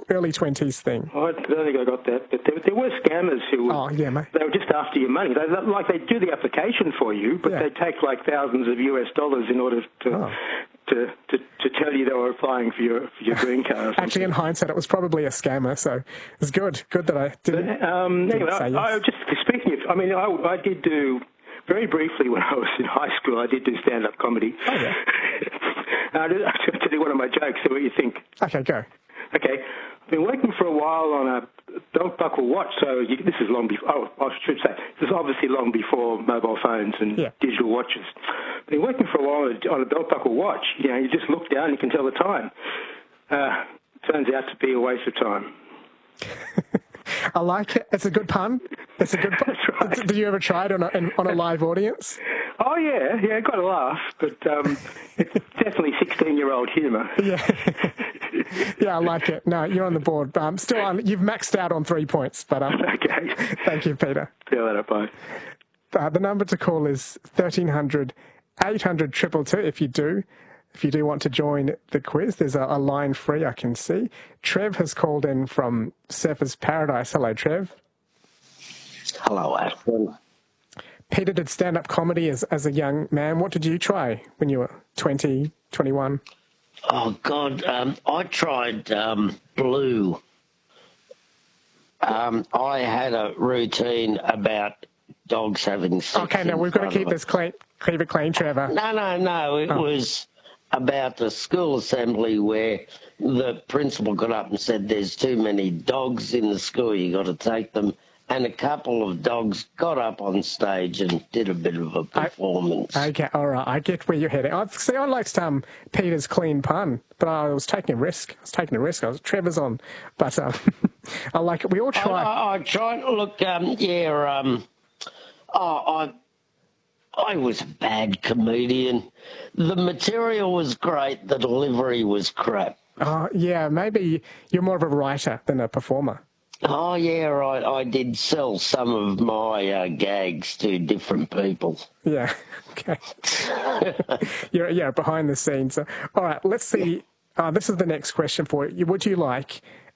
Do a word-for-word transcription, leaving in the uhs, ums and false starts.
early twenties thing. I don't think I got that, but there, there were scammers who would, oh, yeah, mate. they were just after your money. They, like they do the application for you, but yeah. they take like thousands of U S dollars in order to oh. to, to to tell you they were applying for your for your green card. Actually, in hindsight, it was probably a scammer, so it's good. Good that I didn't. But, um, didn't anyway, say I, yes. I just speaking of, I mean, I, I did do very briefly when I was in high school. I did do stand-up comedy. Oh yeah. I did, I tell you one of my jokes. See what you think. Okay, go. Okay. I've been working for a while on a belt buckle watch, so you, this is long before, oh, I should say, this is obviously long before mobile phones and yeah. digital watches. I've been working for a while on a belt buckle watch. You know, you just look down, you can tell the time. Uh, turns out to be a waste of time. I like it. It's a good pun. It's a good pun. That's right. Did, did you ever try it on a, on a live audience? Oh, yeah, yeah, got a laugh, but um, it's definitely sixteen-year-old humour. Yeah. Yeah, I like it. No, you're on the board. Um, still on. You've maxed out on three points, but um, okay. Thank you, Peter. See you later, bye. Uh, the number to call is thirteen hundred, eight hundred, two two two if you do. If you do want to join the quiz, there's a, a line free, I can see. Trev has called in from Surfers Paradise. Hello, Trev. Hello, Ashton. Peter did stand-up comedy as, as a young man. What did you try when you were twenty, twenty-one? Oh, God, um, I tried um, Blue. Um, I had a routine about dogs having sex. Okay, now we've got to keep this clean, keep it clean, Trevor. No, no, no. It oh. was about the school assembly where the principal got up and said there's too many dogs in the school, you got to take them. And a couple of dogs got up on stage and did a bit of a performance. I, okay, all right. I get where you're heading. I see. I liked um, Peter's clean pun, but I was taking a risk. I was taking a risk. I was Trevor's on, but um, I like it. We all try. I, I, I tried. Look, um, yeah. Um, oh, I, I was a bad comedian. The material was great. The delivery was crap. Oh, yeah. Maybe you're more of a writer than a performer. Oh, yeah, right. I did sell some of my uh, gags to different people. Yeah, okay. you're, yeah, behind the scenes. All right, let's see. Uh, this is the next question for you. Would you like